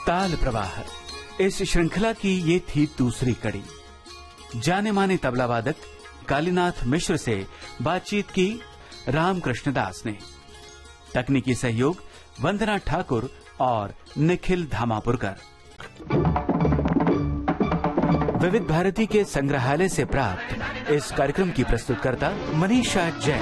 ताल प्रवाह, इस श्रृंखला की ये थी दूसरी कड़ी। जाने माने तबला वादक कालीनाथ मिश्र से बातचीत की रामकृष्ण दास ने। तकनीकी सहयोग वंदना ठाकुर और निखिल धामापुरकर। विविध भारती के संग्रहालय से प्राप्त इस कार्यक्रम की प्रस्तुतकर्ता मनीषा जैन।